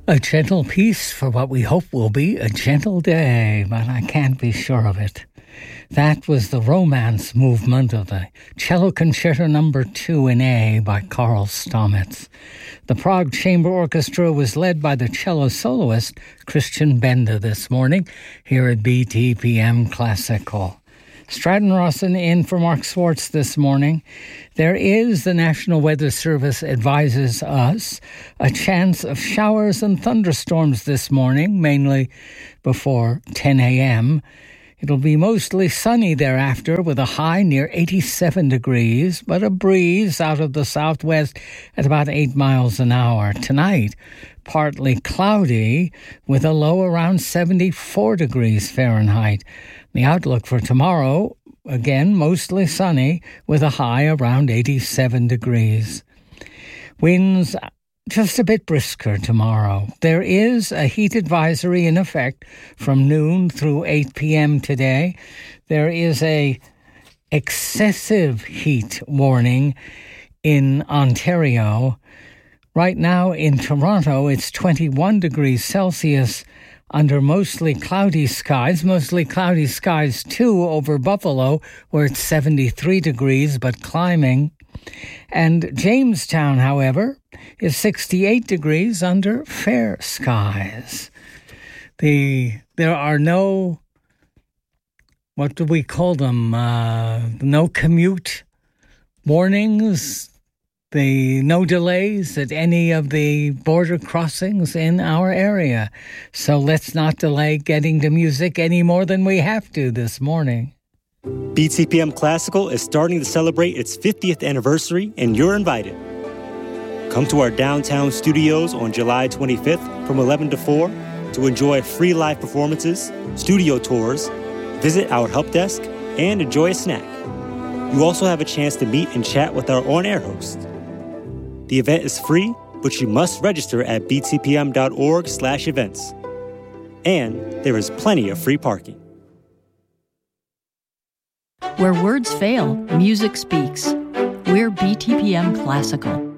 A gentle piece for what we hope will be a gentle day, but I can't be sure of it. That was the Romance movement of the Cello Concerto No. 2 in A by Karl Stamitz. The Prague Chamber Orchestra was led by the cello soloist Christian Benda this morning here at BTPM Classical. Stratton Rawson in for Mark Swartz this morning. The National Weather Service advises us a chance of showers and thunderstorms this morning, mainly before 10 a.m. It'll be mostly sunny thereafter with a high near 87 degrees, but a breeze out of the southwest at about 8 miles an hour. Tonight, partly cloudy with a low around 74 degrees Fahrenheit. The outlook for tomorrow, again, mostly sunny with a high around 87 degrees. Winds just a bit brisker tomorrow. There is a heat advisory in effect from noon through 8 p.m. today. There is a excessive heat warning in Ontario. Right now in Toronto, it's 21 degrees Celsius under mostly cloudy skies too over Buffalo, where it's 73 degrees but climbing. And Jamestown, however, is 68 degrees under fair skies. There are no, what do we call them, no commute warnings, no delays at any of the border crossings in our area. So let's not delay getting to music any more than we have to this morning. BTPM Classical is starting to celebrate its 50th anniversary, and you're invited. Come to our downtown studios on July 25th from 11 to 4 to enjoy free live performances, studio tours, visit our help desk, and enjoy a snack. You also have a chance to meet and chat with our on-air host. The event is free, but you must register at btpm.org/events. And there is plenty of free parking. Where words fail, music speaks. We're BTPM Classical.